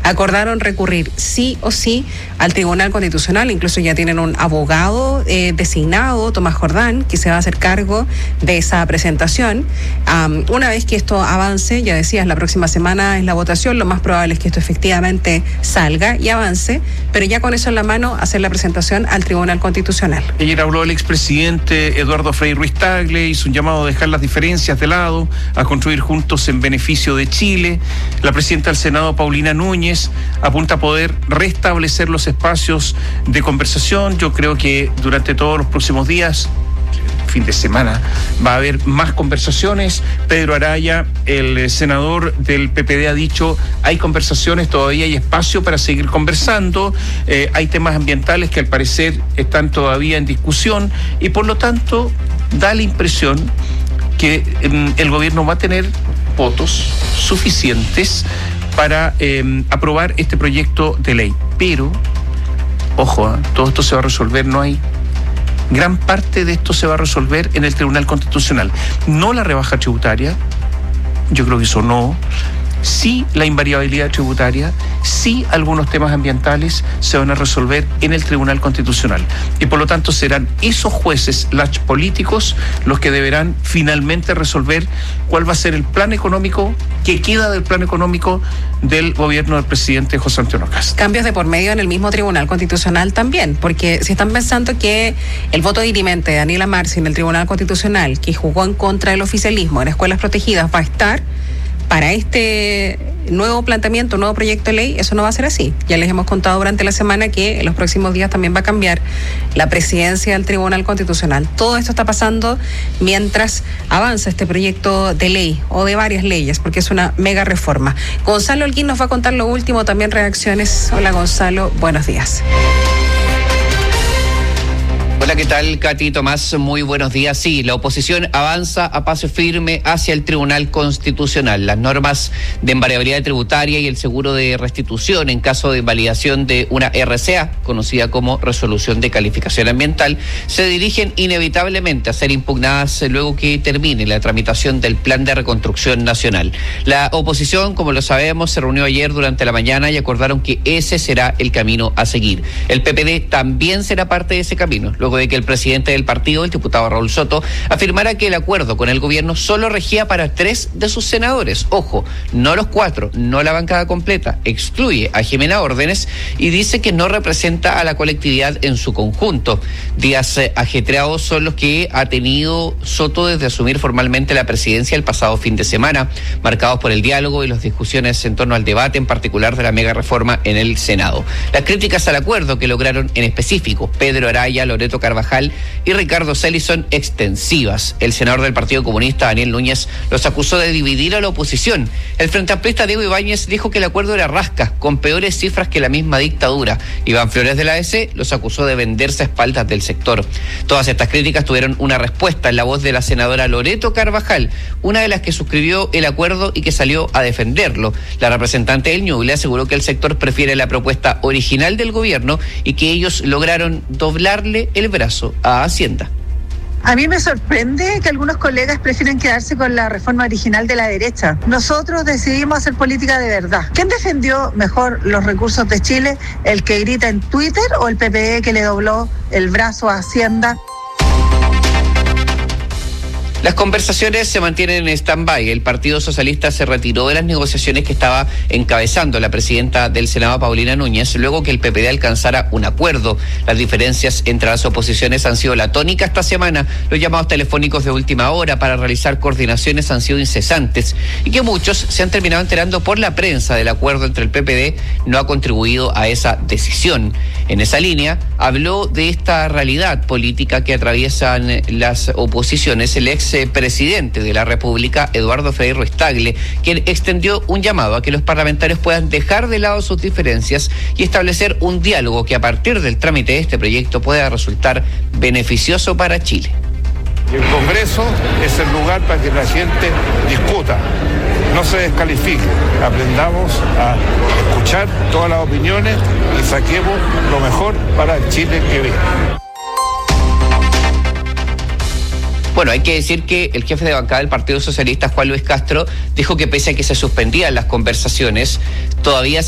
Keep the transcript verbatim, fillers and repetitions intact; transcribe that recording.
acordaron recurrir sí o sí al Tribunal Constitucional. Incluso ya tienen un abogado eh, designado, Tomás Jordán, que se va a hacer cargo de esa presentación. Um, una vez que esto avance, ya decías, la próxima semana es la votación, lo más probable es que esto efectivamente salga y avance, pero ya con eso en la mano hacer la presentación al Tribunal Constitucional. Ayer habló el expresidente Eduardo Frei Ruiz-Tagle, hizo un llamado a dejar las diferencias de lado, a construir juntos en beneficio de Chile. La presidenta del Senado, Paulina Núñez, apunta a poder restablecer los espacios de conversación. Yo creo que durante todos los próximos días, fin de semana, va a haber más conversaciones. Pedro Araya, el senador del P P D, ha dicho, hay conversaciones, todavía hay espacio para seguir conversando, eh, hay temas ambientales que al parecer están todavía en discusión y por lo tanto da la impresión que eh, el gobierno va a tener votos suficientes para eh, aprobar este proyecto de ley. Pero, ojo, ¿eh? todo esto se va a resolver, no hay... Gran parte de esto se va a resolver en el Tribunal Constitucional. No la rebaja tributaria, yo creo que eso no. Sí la invariabilidad tributaria, sí algunos temas ambientales se van a resolver en el Tribunal Constitucional. Y por lo tanto serán esos jueces, los políticos, los que deberán finalmente resolver cuál va a ser el plan económico que queda del plan económico del gobierno del presidente José Antonio Kast. Cambios de por medio en el mismo Tribunal Constitucional también, porque si están pensando que el voto dirimente de Daniela Marci en el Tribunal Constitucional, que jugó en contra del oficialismo en escuelas protegidas, va a estar para este nuevo planteamiento, nuevo proyecto de ley, eso no va a ser así. Ya les hemos contado durante la semana que en los próximos días también va a cambiar la presidencia del Tribunal Constitucional. Todo esto está pasando mientras avanza este proyecto de ley o de varias leyes, porque es una mega reforma. Gonzalo Holguín nos va a contar lo último, también reacciones. Hola Gonzalo, buenos días. Hola, ¿qué tal, Katy, Tomás? Muy buenos días. Sí, la oposición avanza a paso firme hacia el Tribunal Constitucional. Las normas de invariabilidad tributaria y el seguro de restitución en caso de invalidación de una R C A, conocida como resolución de calificación ambiental, se dirigen inevitablemente a ser impugnadas luego que termine la tramitación del Plan de Reconstrucción Nacional. La oposición, como lo sabemos, se reunió ayer durante la mañana y acordaron que ese será el camino a seguir. El P P D también será parte de ese camino, luego de que el presidente del partido, el diputado Raúl Soto, afirmara que el acuerdo con el gobierno solo regía para tres de sus senadores. Ojo, no los cuatro, no la bancada completa. Excluye a Jimena Órdenes y dice que no representa a la colectividad en su conjunto. Días eh, ajetreados son los que ha tenido Soto desde asumir formalmente la presidencia el pasado fin de semana, marcados por el diálogo y las discusiones en torno al debate, en particular de la mega reforma en el Senado. Las críticas al acuerdo que lograron en específico Pedro Araya, Loreto Carvajal y Ricardo Celis son extensivas. El senador del Partido Comunista, Daniel Núñez, los acusó de dividir a la oposición. El frente amplista Diego Ibáñez dijo que el acuerdo era rasca, con peores cifras que la misma dictadura. Iván Flores de la A D C los acusó de venderse a espaldas del sector. Todas estas críticas tuvieron una respuesta en la voz de la senadora Loreto Carvajal, una de las que suscribió el acuerdo y que salió a defenderlo. La representante del Ñuble aseguró que el sector prefiere la propuesta original del gobierno y que ellos lograron doblarle el brazo a Hacienda. A mí me sorprende que algunos colegas prefieren quedarse con la reforma original de la derecha. Nosotros decidimos hacer política de verdad. ¿Quién defendió mejor los recursos de Chile? ¿El que grita en Twitter o el P P D que le dobló el brazo a Hacienda? Las conversaciones se mantienen en stand-by. El Partido Socialista se retiró de las negociaciones que estaba encabezando la presidenta del Senado, Paulina Núñez, luego que el P P D alcanzara un acuerdo. Las diferencias entre las oposiciones han sido la tónica esta semana. Los llamados telefónicos de última hora para realizar coordinaciones han sido incesantes y que muchos se han terminado enterando por la prensa del acuerdo entre el P P D no ha contribuido a esa decisión. En esa línea, habló de esta realidad política que atraviesan las oposiciones el ex presidente de la República, Eduardo Frei Ruiz-Tagle, quien extendió un llamado a que los parlamentarios puedan dejar de lado sus diferencias y establecer un diálogo que a partir del trámite de este proyecto pueda resultar beneficioso para Chile. El Congreso es el lugar para que la gente discuta, no se descalifique, aprendamos a escuchar todas las opiniones y saquemos lo mejor para el Chile que viene. Bueno, hay que decir que el jefe de bancada del Partido Socialista, Juan Luis Castro, dijo que pese a que se suspendían las conversaciones, todavía